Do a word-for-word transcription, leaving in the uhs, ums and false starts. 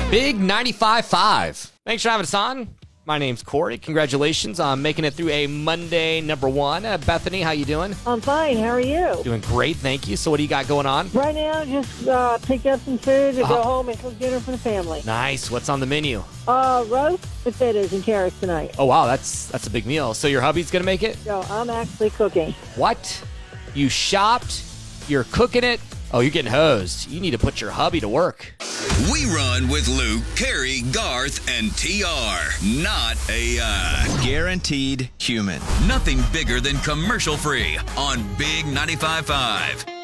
Big ninety-five point five. Thanks for having us on. My name's Corey. Congratulations on making it through a Monday number one. Uh, Bethany, how you doing? I'm fine. How are you? Doing great, thank you. So what do you got going on? Right now, just uh, picked up some food to Uh-huh. go home and cook dinner for the family. Nice. What's on the menu? Uh, roast potatoes and carrots tonight. Oh, wow, that's that's a big meal. So your hubby's going to make it? So I'm actually cooking. What? You shopped? You're cooking it? Oh, you're getting hosed. You need to put your hubby to work. We run with Luke, Carrie, Garth, and T R. Not A I. Guaranteed human. Nothing bigger than commercial free on Big ninety-five point five.